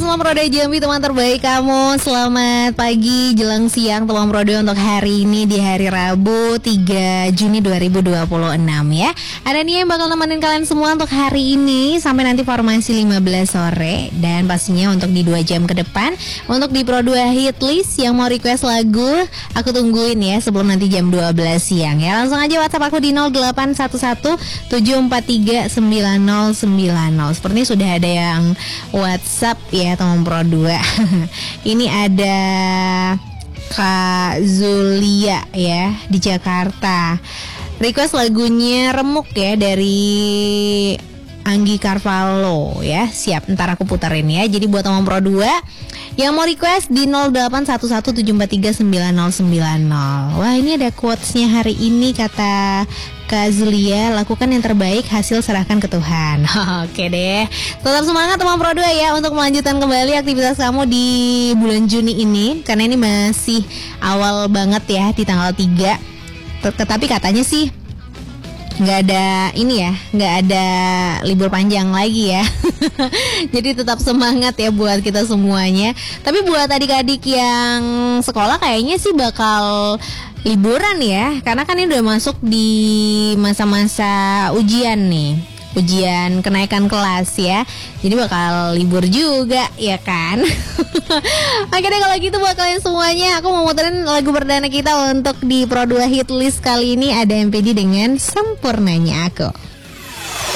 semua Pro Jambi, teman terbaik kamu. Selamat pagi, jelang siang teman Pro untuk hari ini di hari Rabu 3 Juni 2026 ya. Ada nih yang bakal nemenin kalian semua untuk hari ini sampai nanti formasi 15 sore. Dan pastinya untuk di 2 jam ke depan, untuk di Pro 2 hit list yang mau request lagu, aku tungguin ya sebelum nanti jam 12 siang ya. Langsung aja WhatsApp aku di 0811 743 9090. Sepertinya sudah ada yang WhatsApp ya teman Pro 2. Ini ada Kak Zulia ya di Jakarta. Request lagunya Remuk ya dari Anggi Carvalho ya. Siap, ntar aku puterin ya. Jadi buat teman Pro 2 yang mau request di 0811 743 9090. Wah, ini ada quotes-nya hari ini, kata Kak Zulia, lakukan yang terbaik, hasil serahkan ke Tuhan. Oke deh. Tetap semangat teman Pro 2 ya untuk melanjutkan kembali aktivitas kamu di bulan Juni ini, karena ini masih awal banget ya di tanggal 3. Tetapi katanya sih nggak ada ini ya, nggak ada libur panjang lagi ya. Jadi tetap semangat ya buat kita semuanya. Tapi buat adik-adik yang sekolah kayaknya sih bakal liburan ya, karena kan ini udah masuk di masa-masa ujian nih, ujian kenaikan kelas ya. Jadi bakal libur juga ya kan. Oke deh, kalau gitu buat kalian semuanya, aku mau muterin lagu perdana kita untuk di Pro 2 hit list kali ini. Ada MPD dengan Sempurnanya Aku.